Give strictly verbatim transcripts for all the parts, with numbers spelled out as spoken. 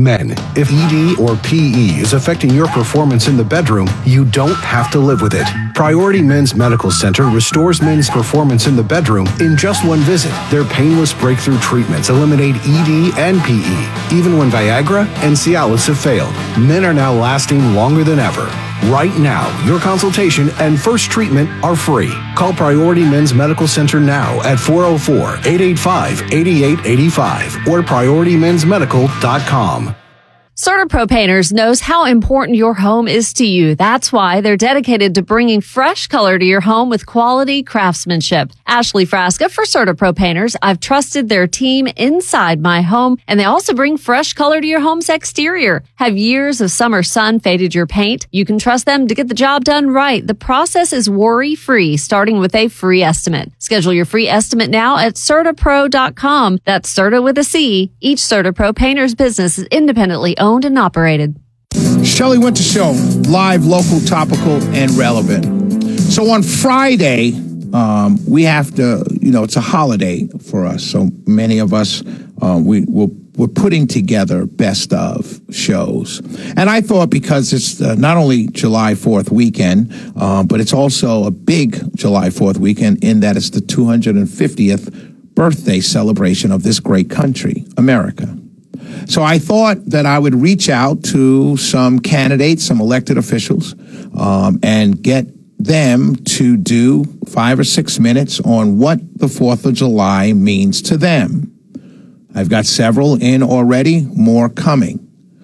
Men, if E D or P E is affecting your performance in the bedroom, you don't have to live with it. Priority Men's Medical Center restores men's performance in the bedroom in just one visit. Their painless breakthrough treatments eliminate E D and P E, even when Viagra and Cialis have failed. Men are now lasting longer than ever. Right now, your consultation and first treatment are free. Call Priority Men's Medical Center now at four oh four, eight eight five, eight eight eight five or priority mens medical dot com. CertaPro Painters knows how important your home is to you. That's why they're dedicated to bringing fresh color to your home with quality craftsmanship. Ashley Frasca for CertaPro Painters. I've trusted their team inside my home, and they also bring fresh color to your home's exterior. Have years of summer sun faded your paint? You can trust them to get the job done right. The process is worry-free, starting with a free estimate. Schedule your free estimate now at Certa Pro dot com. That's Certa with a C. Each CertaPro Painters business is independently owned and operated. Shelley Winter Show, live, local, topical, and relevant. So on Friday, um, we have to, you know, it's a holiday for us. So many of us, uh, we will we're putting together best of shows. And I thought because it's uh, not only July fourth weekend, uh, but it's also a big July fourth weekend in that it's the two hundred fiftieth birthday celebration of this great country, America. So I thought that I would reach out to some candidates, some elected officials, um, and get them to do five or six minutes on what the fourth of July means to them. I've got several in already, more coming.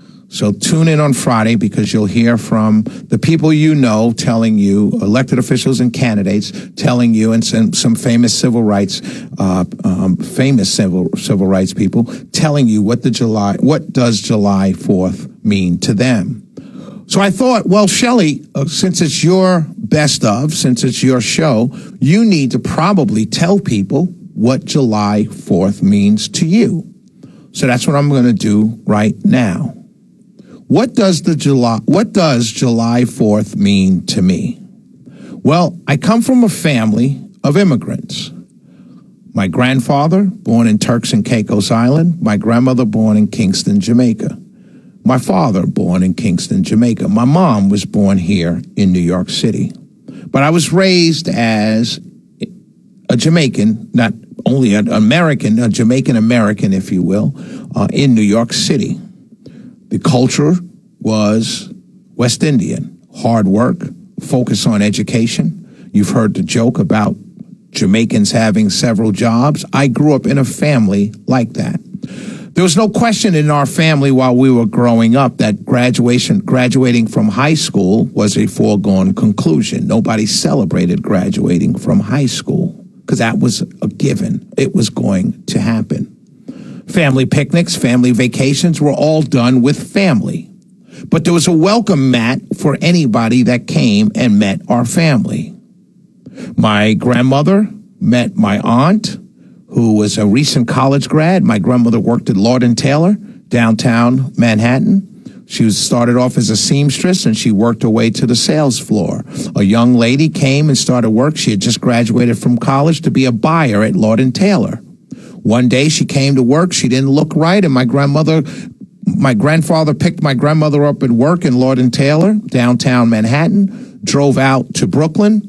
So tune in on Friday because you'll hear from the people you know telling you, elected officials and candidates telling you, and some, some famous civil rights, uh, um, famous civil civil rights people telling you what the July, what does July fourth mean to them. So I thought, well, Shelley, uh, since it's your best of, since it's your show, you need to probably tell people what July fourth means to you. So that's what I'm going to do right now. What does the July, what does July fourth mean to me? Well, I come from a family of immigrants. My grandfather, born in Turks and Caicos Island. My grandmother, born in Kingston, Jamaica. My father, born in Kingston, Jamaica. My mom was born here in New York City. But I was raised as a Jamaican, not only an American, a Jamaican American, if you will, uh, in New York City. The culture was West Indian, hard work, focus on education. You've heard the joke about Jamaicans having several jobs. I grew up in a family like that. There was no question in our family while we were growing up that graduation, graduating from high school was a foregone conclusion. Nobody celebrated graduating from high school because that was a given. It was going to happen. Family picnics, family vacations were all done with family. But there was a welcome mat for anybody that came and met our family. My grandmother met my aunt, who was a recent college grad. My grandmother worked at Lord and Taylor, downtown Manhattan. She was started off as a seamstress, and she worked her way to the sales floor. A young lady came and started work. She had just graduated from college to be a buyer at Lord and Taylor. One day she came to work. She didn't look right, and my grandmother, my grandfather picked my grandmother up at work in Lord and Taylor, downtown Manhattan, drove out to Brooklyn.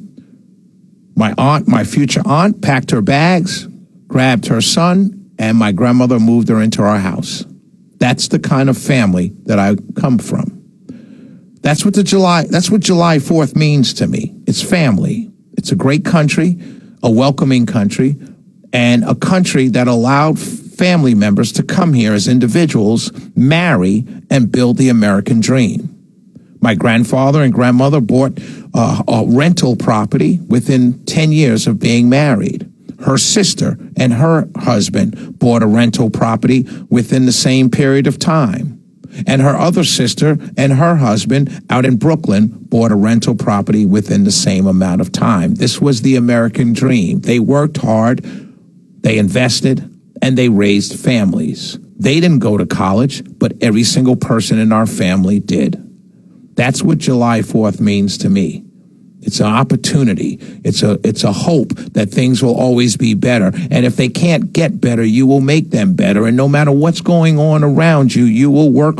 My aunt, my future aunt, packed her bags, grabbed her son, and my grandmother moved her into our house. That's the kind of family that I come from. That's what the July, that's what July fourth means to me. It's family. It's a great country, a welcoming country, and a country that allowed family members to come here as individuals, marry, and build the American dream. My grandfather and grandmother bought uh, a rental property within ten years of being married. Her sister and her husband bought a rental property within the same period of time. And her other sister and her husband out in Brooklyn bought a rental property within the same amount of time. This was the American dream. They worked hard. They invested, and they raised families. They didn't go to college, but every single person in our family did. That's what July fourth means to me. It's an opportunity. It's a it's a hope that things will always be better. And if they can't get better, you will make them better. And no matter what's going on around you, you will work